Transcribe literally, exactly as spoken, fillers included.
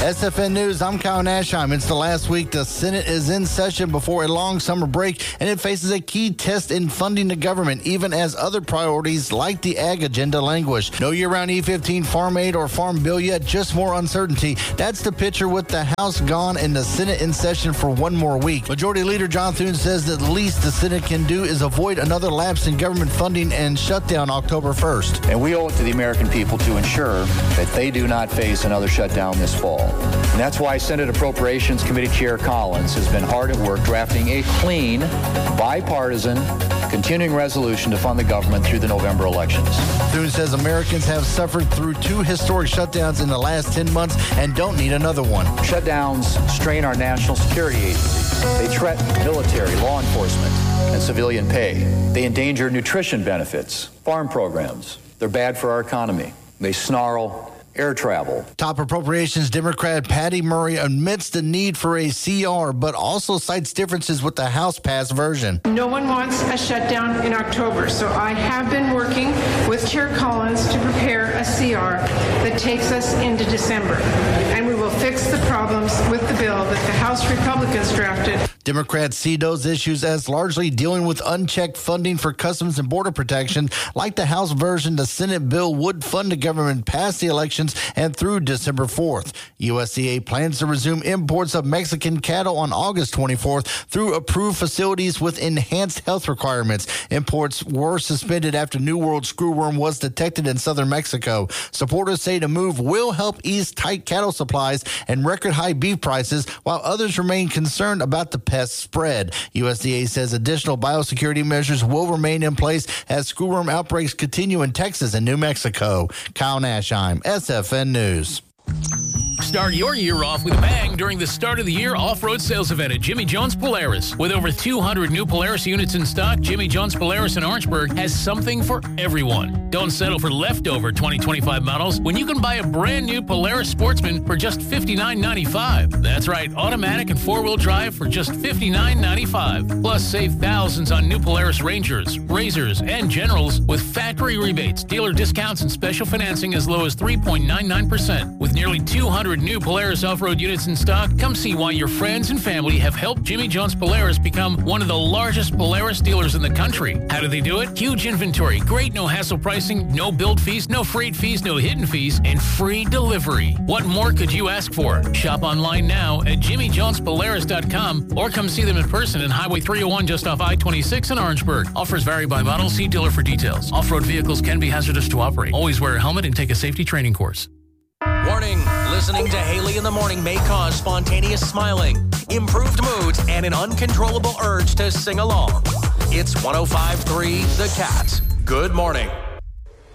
S F N News, I'm Kyle Nashheim. It's the last week the Senate is in session before a long summer break, and it faces a key test in funding the government, even as other priorities like the ag agenda languish. No year-round E fifteen farm aid or farm bill yet, just more uncertainty. That's the picture with the House gone and the Senate in session for one more week. Majority Leader John Thune says that the least the Senate can do is avoid another lapse in government funding and shutdown October first. And we owe it to the American people to ensure that they do not face another shutdown this fall. And that's why Senate Appropriations Committee Chair Collins has been hard at work drafting a clean, bipartisan, continuing resolution to fund the government through the November elections. Thune says Americans have suffered through two historic shutdowns in the last ten months and don't need another one. Shutdowns strain our national security agencies. They threaten military, law enforcement, and civilian pay. They endanger nutrition benefits, farm programs. They're bad for our economy. They snarl air travel. Top Appropriations Democrat Patty Murray admits the need for a C R, but also cites differences with the House-passed version. No one wants a shutdown in October, so I have been working with Chair Collins to prepare a C R that takes us into December, and we will fix the problems with the bill that the House Republicans drafted. Democrats see those issues as largely dealing with unchecked funding for Customs and Border Protection. Like the House version, the Senate bill would fund the government past the elections and through December fourth. U S D A plans to resume imports of Mexican cattle on August twenty-fourth through approved facilities with enhanced health requirements. Imports were suspended after New World screwworm was detected in southern Mexico. Supporters say the move will help ease tight cattle supplies and record high beef prices, while others remain concerned about the pest spread. U S D A says additional biosecurity measures will remain in place as screwworm outbreaks continue in Texas and New Mexico. Kyle Nashheim, S F N News. Start your year off with a bang during the start of the year off-road sales event at Jimmy John's Polaris. With over two hundred new Polaris units in stock, Jimmy John's Polaris in Orangeburg has something for everyone. Don't settle for leftover twenty twenty-five models when you can buy a brand new Polaris Sportsman for just fifty-nine ninety-five. That's right, automatic and four-wheel drive for just fifty-nine ninety-five. Plus, save thousands on new Polaris Rangers, Razors, and Generals with factory rebates, dealer discounts, and special financing as low as three point nine nine percent. With nearly two hundred new Polaris off-road units in stock, come see why your friends and family have helped Jimmy John's Polaris become one of the largest Polaris dealers in the country. How do they do it? Huge inventory, great no-hassle pricing, no build fees, no freight fees, no hidden fees, and free delivery. What more could you ask for? Shop online now at jimmy johns polaris dot com or come see them in person in Highway three oh one just off I twenty-six in Orangeburg. Offers vary by model. See dealer for details. Off-road vehicles can be hazardous to operate. Always wear a helmet and take a safety training course. Warning, listening to Haley in the morning may cause spontaneous smiling, improved moods, and an uncontrollable urge to sing along. It's one oh five point three The Cat. Good morning.